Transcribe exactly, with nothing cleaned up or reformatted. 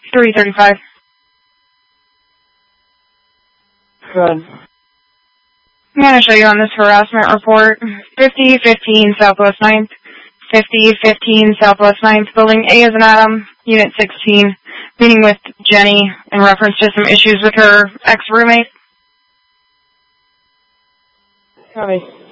three thirty-five. Good. I'm going to show you on this harassment report. fifty fifteen Southwest ninth. fifty fifteen Southwest ninth. Building A as an Atom. Unit sixteen. Meeting with Jenny in reference to some issues with her ex-roommate. Copy.